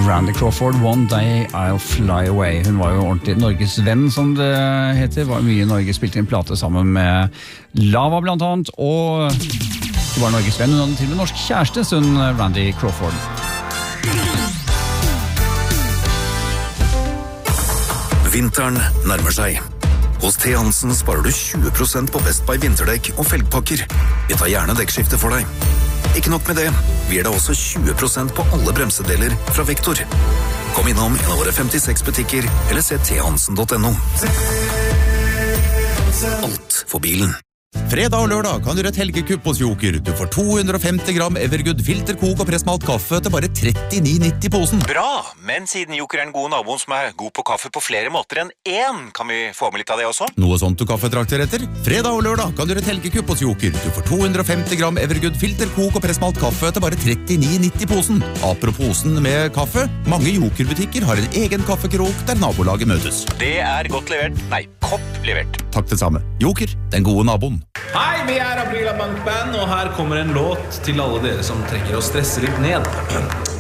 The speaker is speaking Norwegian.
Randy Crawford, One Day I'll Fly Away. Hun var jo ordentlig Norges venn, som det heter. Var mye i Norge, spilte en plate sammen med Lava blant annet, og hun var Norges venn. Hun hadde til og med norsk kjæreste, sønn Randy Crawford. Vinteren nærmer seg. Hos T. Hansen sparer du 20% på Best Buy vinterdekk og felgpakker. Vi tar gjerne dekkskifte for deg. Ikke nok med det, vi gir deg også 20% på alle bremsedeler fra Vektor. Kom innom en av våre 56 butikker, eller se thansen.no. Alt for bilen. Fredag og lørdag kan du gjøre et helgekupp hos Joker. Du får 250 gram Evergood filterkok og pressmalt kaffe til bare 39,90 posen. Bra, men siden Joker en god naboen som god på kaffe på flere måter enn én, kan vi få med litt av det også? Noe sånt du kaffetrakter etter? Fredag og lørdag kan du gjøre et helgekupp hos Joker. Du får 250 gram Evergood filterkok og pressmalt kaffe til bare 39,90 posen. Apropos posen med kaffe, mange Joker-butikker har en egen kaffekrok der nabolaget møtes. Det godt levert. Nei, kopp levert. Takk det samme. Joker, den gode naboen. Hei, vi Aprila Bank Band, og her kommer en låt til alle dere som trenger å stresse litt ned.